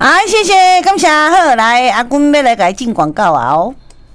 谢谢，感谢。好，来阿君要来给进广告啊哦。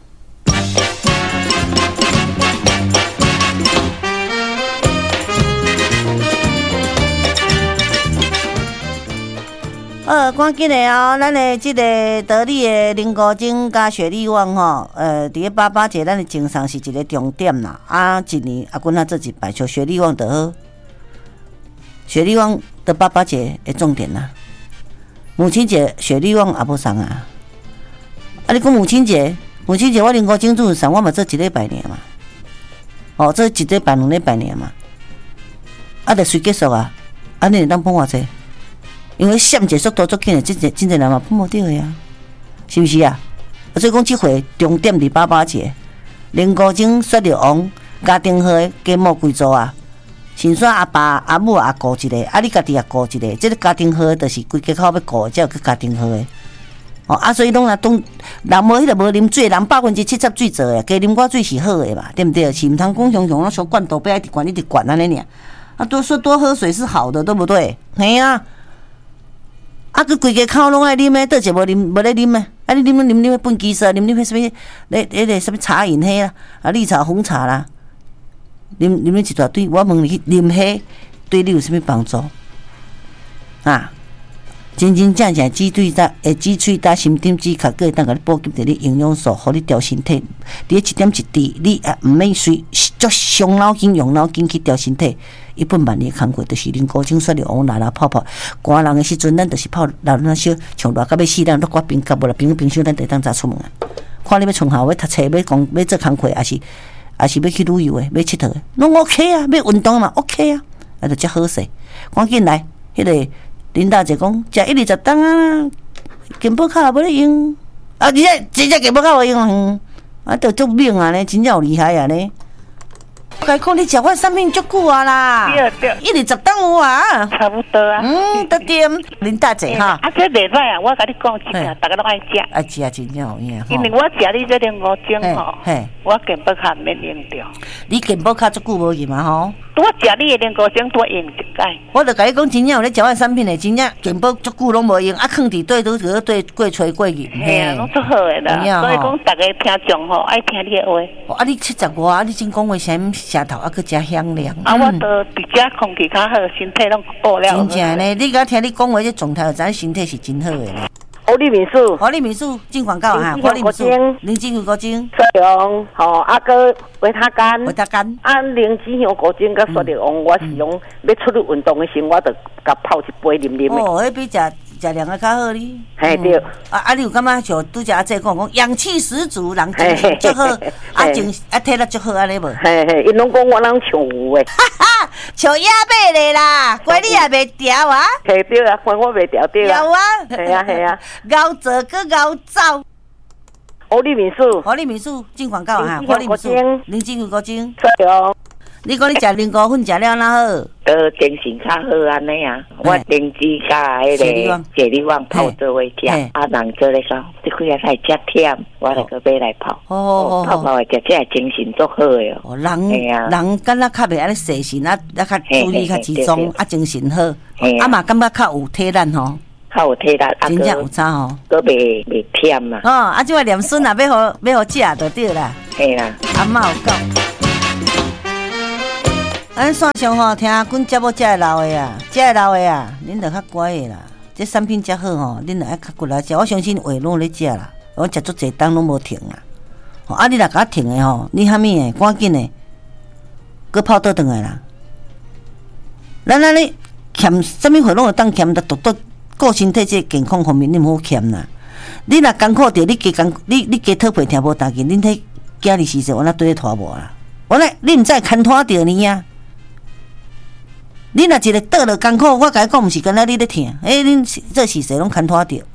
赶紧的哦，咱的这个得力的菱膏精加雪莉旺吼，伫个88节咱的精神是一个重点啦。一年阿君做一摆，像雪莉旺就好，雪莉旺的88节的重点啦。母亲节雪莉旺也无送啊，你讲母亲节我菱膏精做送，我嘛做一礼拜尔嘛，做一礼拜2礼拜尔嘛，就随结束啊，你会当帮我者？因为闪节速度足紧的，真侪人嘛碰无到的啊，是不是啊？所以讲，这回重点伫88节，菱膏精、雪莉旺、家庭号的家母贵族啊，先算阿爸阿母也顾一个，你家己也顾一个，这个家庭号的就是规家口要顾，才有去家庭号的。所以拢人无迄个无啉水，人70%水做的，加啉寡水是好的嘛，对不对？是毋通讲常常小罐头杯一直灌一直灌安尼尔，多喝水是好的，对不对？嘿啊。佮规家口拢爱啉诶，倒一无咧啉诶，你啉本鸡色，啉迄什么？迄个什么茶饮迄啦，绿茶、红茶啦，啉一大堆。我问你，啉迄对你有啥物帮助？真正鸡喙搭心点止咳，个会当甲你补给着你营养素，互你调身体。伫1点1滴，你也毋免随足伤脑筋用脑筋去调身体。一本万利的工课，就是菱膏精、雪莉旺拉泡泡。寒人的时阵，咱就是泡老那小，像热到要死，咱都刮冰甲无啦，冰箱咱得当早出门啊。看你要从校要读册，要做工课，还是要去旅游的，要佚佗的，拢 OK 啊。要运动嘛 OK 啊，就遮好势。赶紧来，迄个林大姐讲，食120档啊，健保卡也无咧用，而且真正健保卡无用，就足猛啊呢，真正有厉害啊呢。该讲你食我产品足久啊啦，120档有啊， 差不多啊。 得点林大姐哈。 这袂歹啊，我甲你讲真啊，大家都爱食。 爱食啊，真正有影。 因为我食你这菱膏精吼，我健保卡免用掉。 你健保卡足久无用啊吼？ 我食你的菱膏精多用一摆。 我就甲你讲，真正有咧食我产品的，真正健保足久拢无用，放伫对都对过吹过去。 嘿啊，拢足好的啦。所以讲，大家听众吼爱听你的话。 你75你真讲话声舌头还佫诚响亮。 我都伫遮空气较好，身体拢保了。 真正呢，你甲听你讲话，这状态就知身体是真好的。 活力民宿进广告哈，活力民宿，灵芝香膏精， 雪莉旺，个维他干，灵芝香膏精甲雪莉旺，我是用要出去运动的时，我就甲泡一杯啉啉的。 迄比食凉的较好哩。 嘿对。 你有感觉像拄则阿姐讲氧气十足，人精神足好，体力足好安尼无？ 因拢讲我人像有诶。 像野马咧啦，乖你也袂调啊？ 嘿对啊，乖我袂调对啊。 有啊。 系啊。 熬做佮熬走。 活力民宿进广告哈，活力民宿， 灵芝香膏精。 对哦。 你讲你食菱膏粉食了哪好？ 精神较好安尼啊！我灵芝加迄个雪莉旺泡做伙食，人做咧说，这几日太遮忝，我就去买来泡。泡的食，这精神足好的哦。 人敢若较袂安尼细心较注意较集中，精神好，嘛感觉较有体力吼。 较有体力， 真正有差吼。 佮袂忝嘛。 即个念孙啊，要互食就对啦。 嘿啦， 阿嬷有讲。线上吼，听阮节目遮会老的啊，恁着较乖的啦。这产品遮好吼，恁着爱较骨来食。我相信话拢咧食啦，我食足侪档拢无停啦。你若甲我停的吼，你虾米的？赶紧的，搁泡倒转来啦。咱安尼欠啥物货拢会当欠，着独顾身体这健康方面，你毋好欠啦。你若艰苦着，你加讨皮听无当紧，恁体今日时阵我哪对咧拖无啦？我咧，你毋知牵拖着呢啊？你若一个倒落艰苦，我甲你讲，毋是干那你咧听，恁这是谁拢牵拖着？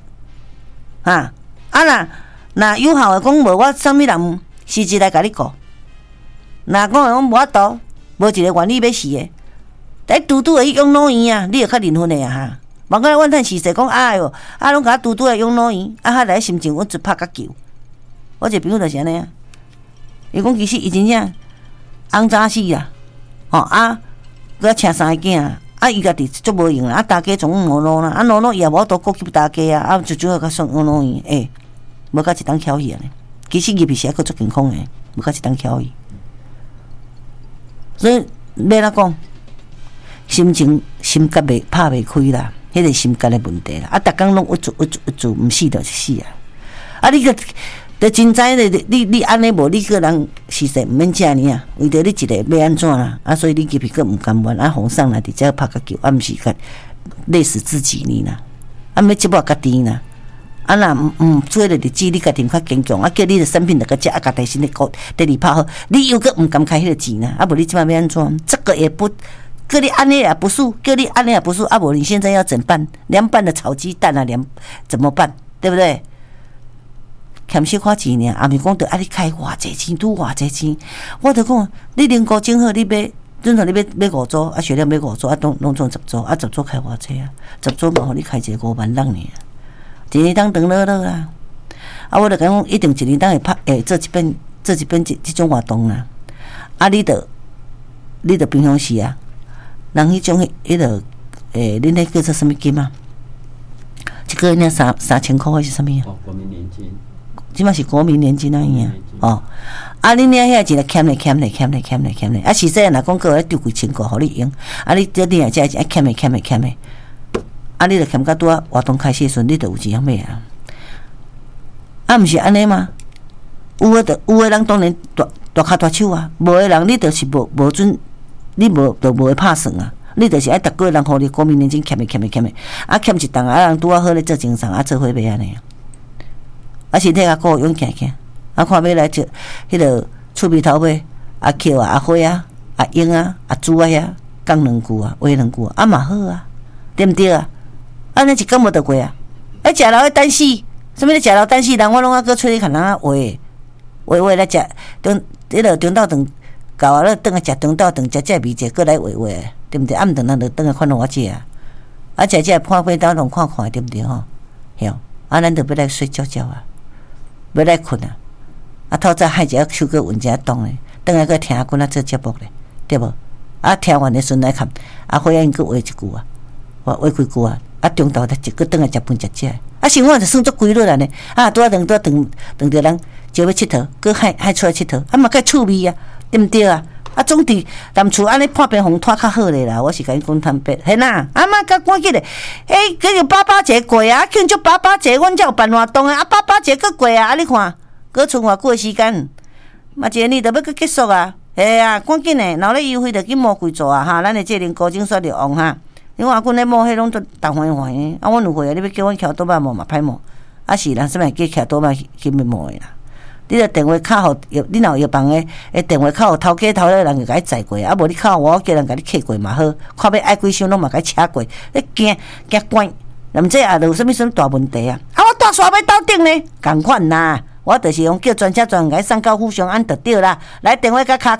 若有效的讲无，我啥物人时时来甲你顾。若讲无法度，无一个愿意要死的，在拄的去养老院啊，你会较认分的啊哈。莫讲我趁时势讲哎哟，拢甲我拄的养老院，来心情我一拍甲救。我一个朋友就是安尼啊，伊讲其实伊真正。翁早死啊，搁请3个囝， 啊，伊家己足无用啦，啊，大家总喏喏啦，啊，喏喏也无多顾及大家啊，啊，就主要甲算喏喏伊，无甲一当巧伊啊，其实入去是还佫足健康诶，无甲一当巧伊。所以要哪讲，心结袂拍袂开啦，迄个心结诶问题啦，啊，逐工拢郁住，毋死就是死啊！啊，你个着真知咧，你安尼无，你个人实在毋免遮尔啊，为着你一个要安怎啦？啊，所以你入去佫毋甘愿，啊，红上来伫遮拍个球，啊，毋是甲累死自己呢啦，啊，要折磨家己啦。啊，若做了日子，你家己较坚强，啊，叫你的产品着个食，啊，家己身体第二拍好，你又佫毋甘开迄个钱啦，啊，无你即摆要安怎？这个也不，叫你安尼也不是，叫你安尼也不是，啊，无你现在要怎办？2拌的炒鸡蛋啊，怎么办？对不对？欠小可钱呢，也毋是讲着啊，你开偌济钱，拄偌济钱，我着讲，你零股整好，你买，正常你买5组，啊，血量买5组，啊，拢做10组，啊，10组开偌济啊？10组嘛，互你开一个5万人呢。一年当长乐乐啦，啊！我着讲，一定一年当会拍做一遍即种活动啦。啊，你着平常时啊，人迄种迄个恁迄叫做什么金啊？一个月3000块还是什么啊？ 国民年金， 即嘛是国民年金那样哦。啊，恁遐钱就欠咧，啊，实际若讲个丢几千块互你用，啊，你这你啊，这欠咧。啊！你着欠到拄啊活动开始时阵，你着有钱买啊！啊，毋是安尼吗？有诶人当然大脚大手啊，无诶人你着是无准，你无会拍算啊！你着是爱逐个月人互你国民年金欠诶，啊欠一档啊人拄啊好咧做精神啊做伙买安尼啊！啊身体较顾勇行，啊看要来做迄个厝边头尾啊扣啊花啊用啊猪啊遐讲2句啊话2句啊嘛好啊，对毋对啊？安尼一工无得过啊！食老迄等死，什物咧食老等死？人我拢啊搁出去看人啊话来食迄落中昼顿，到啊咧顿来食中昼顿，食味者搁来话，对毋对？暗顿咱就顿来看互我食啊！啊食看片当拢看，对毋对吼？晓啊，咱着要来睡觉啊，要来困啊！啊透早害一下手搁运一下动咧，顿来搁听阿君做节目咧，对无？啊听完的时阵来看，啊火因搁话一句啊，话几句啊。啊，中昼一个顿来食饭食，啊，生活就算足规律安尼。啊，拄顿着人招要佚佗，搁海出来佚佗，啊嘛较趣味啊，对毋对啊？啊，总伫南厝安尼破病风拖较好咧啦。我是甲你讲坦白，嘿呐，啊妈甲赶紧咧，叫做爸节过啊，庆祝爸节，阮才有办活动啊，啊爸节搁过啊，啊你看，搁剩偌久时间，嘛一个年就要搁结束啊，嘿啊，赶紧咧，然后咧优惠着去摸几座啊哈，咱的这零高精刷着旺哈。因为阿君咧摸迄拢都大欢喜，啊，阮有会啊，你要叫阮徛倒摆摸嘛歹摸，啊是啦，什么叫徛倒摆去要摸的啦？你着电话敲互，你若有药房的电话敲互头家头咧人就甲你载过，啊无你敲我叫人甲你客过嘛好，看要爱几箱拢嘛甲你车过，你惊关，那么这也著有啥物大问题啊？啊我大刷要斗顶呢，共款啦。我就是用叫专车专员送到府上安就对啦。来电话甲卡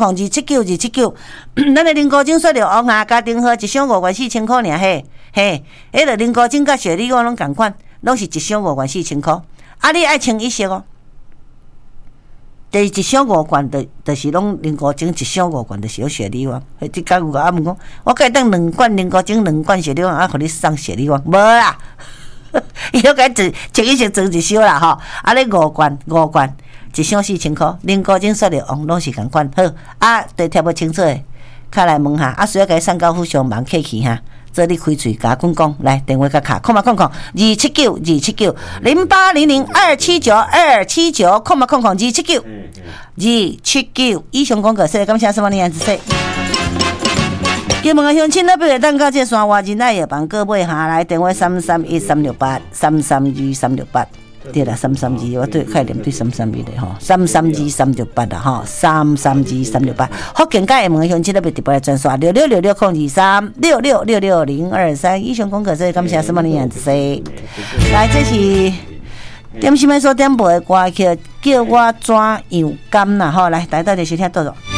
00279，咱的零高精说着王啊，家庭号1箱5万4000块尔嘿，迄个零高精甲雪莉我拢共款，拢是1箱5万4000块。啊，你爱清一色哦。第1箱5罐就是拢零高精1箱5罐就是有雪莉王。迄即间有甲问讲，我甲伊当2罐零高精2罐雪莉王，啊，互你送雪莉王，无啦。伊要甲清一色装1箱啦吼，啊，你5罐1箱4000块，零高精说着王拢是共款好啊，对贴无清楚诶，卡来问下，啊，需要甲伊送到府上忙客气哈。做你开嘴甲阮讲，来电话甲卡2790800279279，279，以上广告说感谢什么呢？子说。金门的乡亲，咱不会当到这山外人来药房购买下来，电话331368，332368，对啦，332，我对快点对331的吼，332368啦吼，332368。福建街门的乡亲，咱不直播来转刷66660236666023。以上广告说感谢什么呢？子说，来这是点心买所点播的歌曲，叫我怎样甘啦吼，来大家就收听到了。